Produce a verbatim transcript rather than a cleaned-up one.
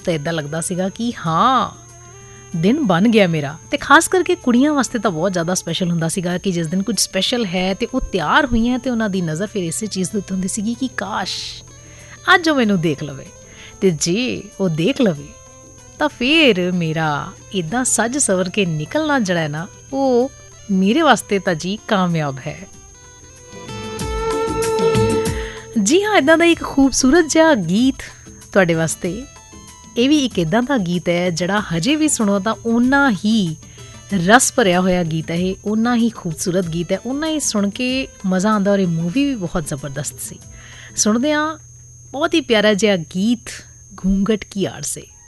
ਤਾਂ ਇੱਦਾਂ ਲੱਗਦਾ ਸੀਗਾ ਕਿ ਹਾਂ ਦਿਨ ਬਣ ਗਿਆ ਮੇਰਾ। ਅਤੇ ਖਾਸ ਕਰਕੇ ਕੁੜੀਆਂ ਵਾਸਤੇ ਤਾਂ ਬਹੁਤ ਜ਼ਿਆਦਾ ਸਪੈਸ਼ਲ ਹੁੰਦਾ ਸੀਗਾ ਕਿ ਜਿਸ ਦਿਨ ਕੁਝ ਸਪੈਸ਼ਲ ਹੈ ਅਤੇ ਉਹ ਤਿਆਰ ਹੋਈਆਂ ਅਤੇ ਉਹਨਾਂ ਦੀ ਨਜ਼ਰ ਫਿਰ ਇਸੇ ਚੀਜ਼ ਦੇ ਉੱਤੇ ਹੁੰਦੀ ਸੀਗੀ ਕਿ ਕਾਸ਼ ਅੱਜ ਉਹ ਮੈਨੂੰ ਦੇਖ ਲਵੇ, ਅਤੇ ਜੇ ਉਹ ਦੇਖ ਲਵੇ ਤਾਂ ਫਿਰ ਮੇਰਾ ਇੱਦਾਂ ਸੱਜ ਸਵਰ ਕੇ ਨਿਕਲਣਾ ਜਿਹੜਾ ਨਾ ਉਹ ਮੇਰੇ ਵਾਸਤੇ ਤਾਂ ਜੀ ਕਾਮਯਾਬ ਹੈ। ਜੀ ਹਾਂ, ਇੱਦਾਂ ਦਾ ਇੱਕ ਖੂਬਸੂਰਤ ਜਿਹਾ ਗੀਤ ਤੁਹਾਡੇ ਵਾਸਤੇ। ਇਹ ਵੀ ਇੱਕ ਇੱਦਾਂ ਦਾ ਗੀਤ ਹੈ ਜਿਹੜਾ ਹਜੇ ਵੀ ਸੁਣੋ ਤਾਂ ਓਨਾ ਹੀ ਰਸ ਭਰਿਆ ਹੋਇਆ ਗੀਤ ਹੈ, ਇਹ ਓਨਾ ਹੀ ਖੂਬਸੂਰਤ ਗੀਤ ਹੈ, ਓਨਾ ਹੀ ਸੁਣ ਕੇ ਮਜ਼ਾ ਆਉਂਦਾ। ਔਰ ਇਹ ਮੂਵੀ ਵੀ ਬਹੁਤ ਜ਼ਬਰਦਸਤ ਸੀ। ਸੁਣਦੇ ਹਾਂ ਬਹੁਤ ਹੀ ਪਿਆਰਾ ਜਿਹਾ ਗੀਤ ਘੂੰਘਟ ਕੀ ਆੜ ਸੇ।